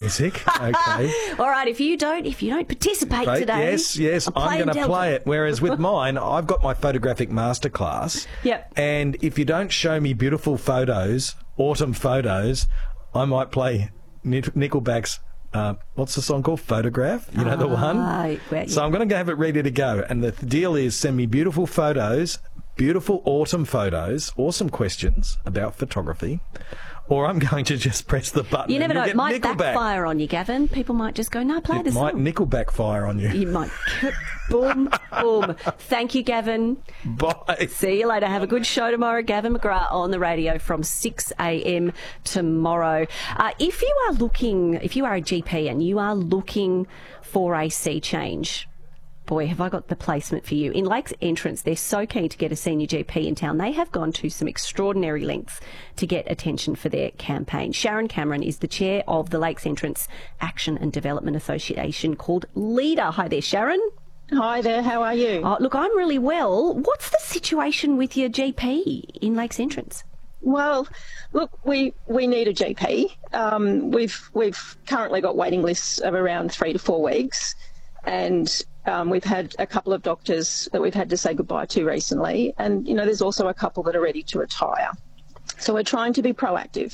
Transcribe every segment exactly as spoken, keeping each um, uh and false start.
music. Okay. All right, if you don't, if you don't participate Right, today, yes, yes, I'll I'm play going to Delta. play it. Whereas with mine, I've got my photographic masterclass. Yep. And if you don't show me beautiful photos, autumn photos, I might play Nic- Nickelback's, uh, what's the song called? Photograph? You know the one? Ah, well, So yeah. I'm going to have it ready to go. And the deal is send me beautiful photos, beautiful autumn photos, awesome questions about photography, or I'm going to just press the button. You never and know. you'll It get might Nickelback. backfire on you, Gavin. People might just go, no, play It the might song. Nickelback fire on you. You might. Boom, boom. Thank you, Gavin. Bye. See you later. Have a good show tomorrow. Gavin McGrath on the radio from six a m tomorrow. Uh, if you are looking, if you are a G P and you are looking for a sea change, boy, have I got the placement for you. In Lakes Entrance, they're so keen to get a senior G P in town. They have gone to some extraordinary lengths to get attention for their campaign. Sharon Cameron is the chair of the Lakes Entrance Action and Development Association called LEADER. Hi there, Sharon. Hi there, how are you? Oh, look, I'm really well. What's the situation with your G P in Lakes Entrance? Well, look, we, we need a G P. Um, we've we've currently got waiting lists of around three to four weeks, and um, we've had a couple of doctors that we've had to say goodbye to recently, and you know there's also a couple that are ready to retire. So we're trying to be proactive.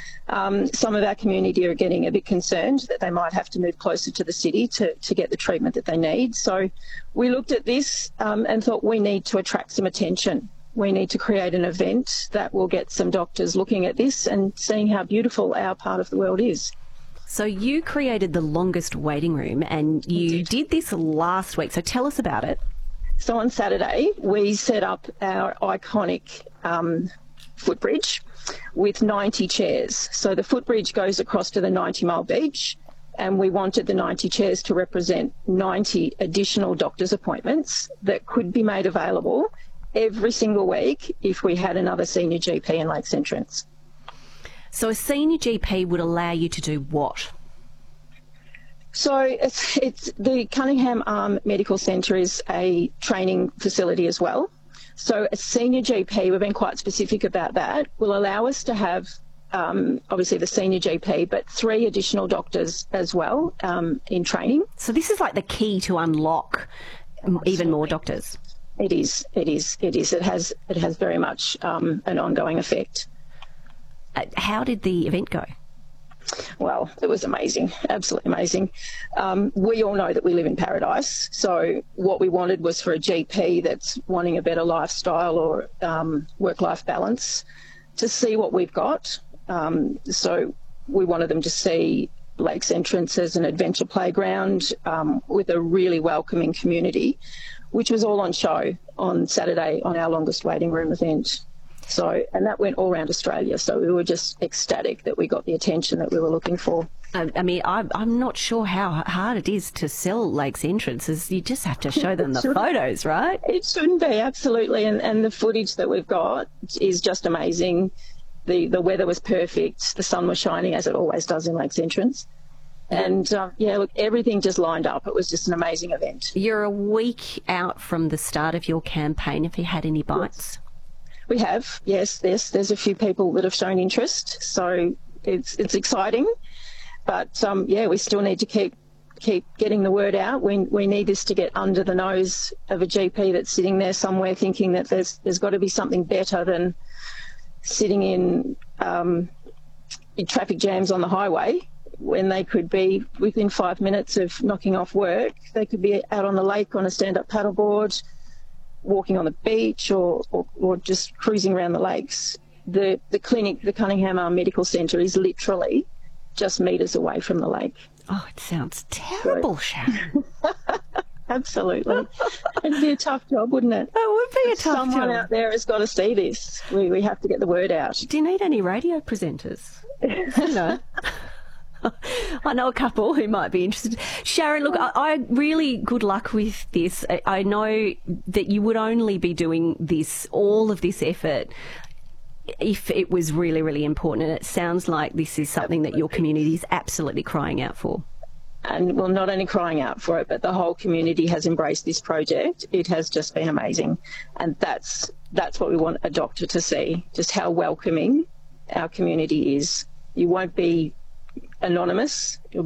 Um, some of our community are getting a bit concerned that they might have to move closer to the city to, to get the treatment that they need. So we looked at this um, and thought we need to attract some attention. We need to create an event that will get some doctors looking at this and seeing how beautiful our part of the world is. So you created the longest waiting room and you did this last week. So tell us about it. So on Saturday, we set up our iconic um, footbridge with ninety chairs. So the footbridge goes across to the ninety mile beach, and we wanted the ninety chairs to represent ninety additional doctor's appointments that could be made available every single week if we had another senior G P in Lakes Entrance. So a senior G P would allow you to do what? So it's, it's the Cunningham Arm Medical Centre is a training facility as well. So a senior G P, we've been quite specific about that, will allow us to have um, obviously the senior G P, but three additional doctors as well um, in training. So this is like the key to unlock m- even more doctors. It is, it is, it is. It has, it has very much um, an ongoing effect. Uh, how did the event go? Well, it was amazing, absolutely amazing. Um, we all know that we live in paradise, so what we wanted was for a G P that's wanting a better lifestyle or um, work-life balance to see what we've got. Um, so we wanted them to see Lakes Entrance as an adventure playground um, with a really welcoming community, which was all on show on Saturday on our longest waiting room event. So, and that went all around Australia. So we were just ecstatic that we got the attention that we were looking for. I, I mean, I'm, I'm not sure how hard it is to sell Lakes Entrances. You just have to show them the photos, right? It shouldn't be, absolutely. And, and the footage that we've got is just amazing. The, the weather was perfect. The sun was shining, as it always does in Lakes Entrance. And, uh, yeah, look, everything just lined up. It was just an amazing event. You're a week out from the start of your campaign. Have you had any bites? We have, yes, yes. There's a few people that have shown interest, so it's it's exciting. But um, yeah, we still need to keep keep getting the word out. We we need this to get under the nose of a G P that's sitting there somewhere thinking that there's there's got to be something better than sitting in, um, in traffic jams on the highway when they could be within five minutes of knocking off work. They could be out on the lake on a stand-up paddleboard, walking on the beach, or, or, or just cruising around the lakes. The the clinic, the Cunningham Arm Medical Centre, is literally just metres away from the lake. Oh, it sounds terrible, Sharon. Absolutely. It'd be a tough job, wouldn't it? It would be a tough Someone job. out there has got to see this. We, we have to get the word out. Do you need any radio presenters? You know. I know a couple who might be interested. Sharon, look, I, I really good luck with this. I, I know that you would only be doing this, all of this effort, if it was really, really important. And it sounds like this is something that your community is absolutely crying out for. And well, not only crying out for it, but the whole community has embraced this project. It has just been amazing. And that's that's what we want a doctor to see, just how welcoming our community is. You won't be anonymous. You'll